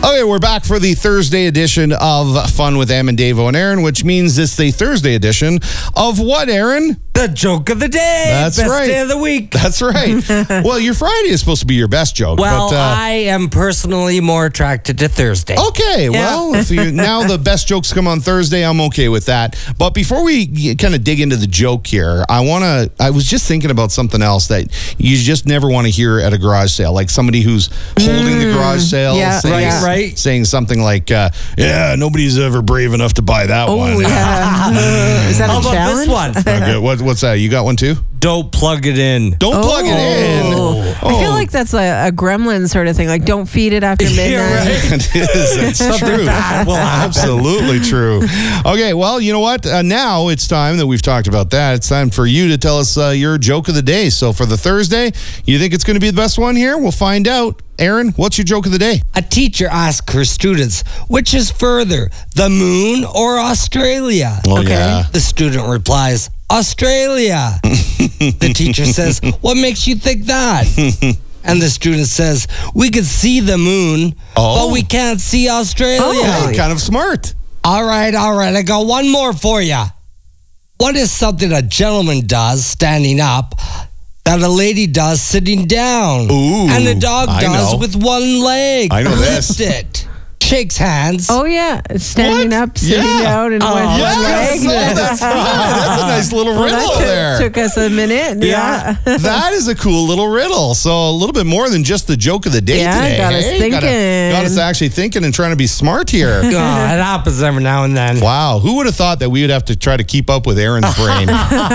Okay, we're back for the Thursday edition of Fun with Em and Davo and Aaron, which means it's the Thursday edition of what, Aaron? The joke of the day. That's best right. day of the week. That's right. Well, your Friday is supposed to be your best joke. Well, but, I am personally more attracted to Thursday. Okay, well, if you, now the best jokes come on Thursday, I'm okay with that. But before we kind of dig into the joke here, I was just thinking about something else that you just never want to hear at a garage sale, like somebody who's holding the garage sale, saying something like, yeah, nobody's ever brave enough to buy that one. Oh, yeah. Is that How a about challenge? this one? Okay, what's that? You got one too? Don't plug it in. Don't plug it in. I feel like that's a gremlin sort of thing. Like, don't feed it after midnight. Yeah, right. It is. It's true. Absolutely true. Okay, well, you know what? Now it's time that we've talked about that. It's time for you to tell us your joke of the day. So for the Thursday, you think it's going to be the best one here? We'll find out. Aaron, what's your joke of the day? A teacher asked her students, which is further, the moon or Australia? Oh, yeah. The student replies, Australia. The teacher says, what makes you think that? And the student says, we could see the moon, but we can't see Australia. Hey, kind of smart. All right. I got one more for you. What is something a gentleman does standing up that a lady does sitting down? Ooh, and a dog I does know. with one leg? I know this. Lift it. Shakes hands. Oh, yeah. Standing up, sitting down, and one leg. That's fun. That's a nice little riddle there. Took us a minute. Yeah. That is a cool little riddle. So a little bit more than just the joke of the day today. Got us thinking. Got us actually thinking and trying to be smart here. Oh, it happens every now and then. Wow. Who would have thought that we would have to try to keep up with Aaron's brain?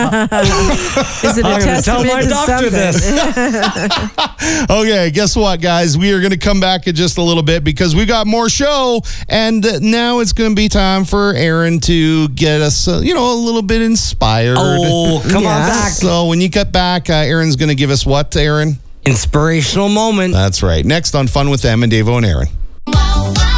Is it a I'm going to tell testament my to doctor something? this. Okay, guess what, guys? We are going to come back in just a little bit because we got more show, and now it's going to be time for Aaron to get us, a little bit inspired. Oh, come on back. So when you get back, Aaron's going to give us what, Aaron? Inspirational moment. That's right. Next on Fun with Em and Davo and Aaron.